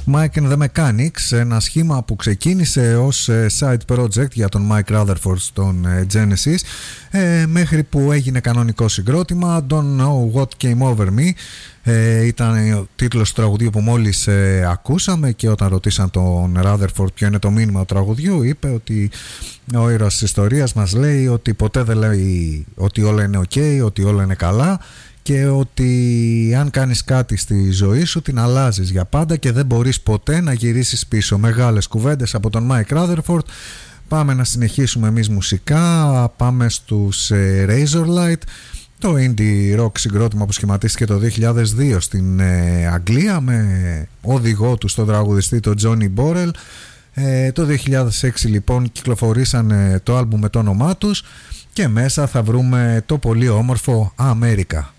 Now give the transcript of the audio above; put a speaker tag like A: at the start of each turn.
A: Mike and the Mechanics, ένα σχήμα που ξεκίνησε ως side project για τον Mike Rutherford στον Genesis, μέχρι που έγινε κανονικό συγκρότημα. Don't know what came over me ήταν ο τίτλος του τραγουδιού που μόλις ακούσαμε, και όταν ρωτήσαν τον Rutherford ποιο είναι το μήνυμα του τραγουδιού, είπε ότι ο ήρωας της ιστορίας μας λέει ότι ποτέ δεν λέει ότι όλα είναι ok, ότι όλα είναι καλά, και ότι αν κάνεις κάτι στη ζωή σου την αλλάζεις για πάντα και δεν μπορείς ποτέ να γυρίσεις πίσω. Μεγάλες κουβέντες από τον Mike Rutherford. Πάμε να συνεχίσουμε εμείς μουσικά. Πάμε στους Razorlight, το indie rock συγκρότημα που σχηματίστηκε το 2002 στην Αγγλία με οδηγό του στον τραγουδιστή τον Johnny Borrell. Το 2006 λοιπόν κυκλοφορήσαν το άλμπουμ με το όνομά τους, και μέσα θα βρούμε το πολύ όμορφο America.